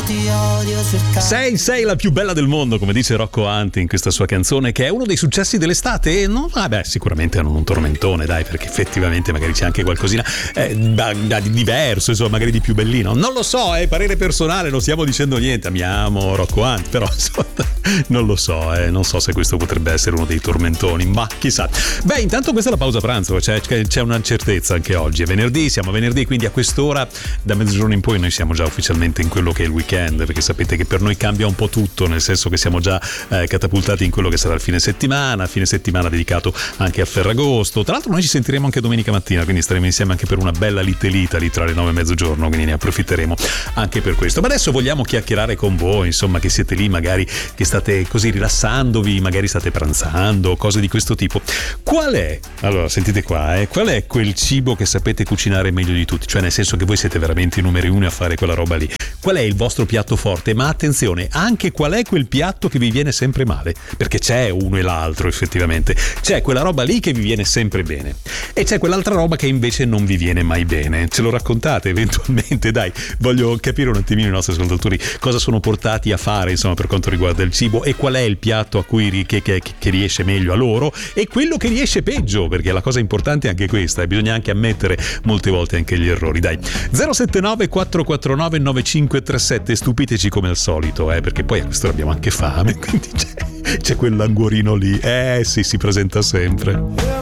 Sei la più bella del mondo, come dice Rocco Anti in questa sua canzone, che è uno dei successi dell'estate. E non, sicuramente hanno un tormentone, dai, perché effettivamente magari c'è anche qualcosina di diverso, insomma, magari di più bellino. Non lo so, è parere personale, non stiamo dicendo niente. Amiamo Rocco Anti, però insomma, non lo so, non so se questo potrebbe essere uno dei tormentoni, ma chissà. Beh, intanto questa è la pausa pranzo, c'è una certezza anche oggi. È venerdì, siamo venerdì, quindi a quest'ora, da mezzogiorno in poi, noi siamo già ufficialmente in quello che è il weekend, perché sapete che per noi cambia un po' tutto, nel senso che siamo già catapultati in quello che sarà il fine settimana dedicato anche a Ferragosto. Tra l'altro noi ci sentiremo anche domenica mattina, quindi staremo insieme anche per una bella littelita lì tra le 9 e mezzogiorno, quindi ne approfitteremo anche per questo. Ma adesso vogliamo chiacchierare con voi, insomma, che siete lì magari, che state così rilassandovi, magari state pranzando, cose di questo tipo. Qual è, allora sentite qua, qual è quel cibo che sapete cucinare meglio di tutti? Cioè nel senso che voi siete veramente i numeri uno a fare quella roba lì. Qual è il vostro piatto forte? Ma attenzione, anche qual è quel piatto che vi viene sempre male? Perché c'è uno e l'altro, effettivamente. C'è quella roba lì che vi viene sempre bene e c'è quell'altra roba che invece non vi viene mai bene. Ce lo raccontate eventualmente? Dai, voglio capire un attimino i nostri ascoltatori cosa sono portati a fare, insomma, per quanto riguarda il cibo, e qual è il piatto a cui che riesce meglio a loro e quello che riesce peggio, perché la cosa importante è anche questa, e bisogna anche ammettere molte volte anche gli errori. Dai, 079 449 9537, stupiteci come al solito, perché poi a quest'ora abbiamo anche fame, quindi c'è quel languorino lì, sì, si presenta sempre.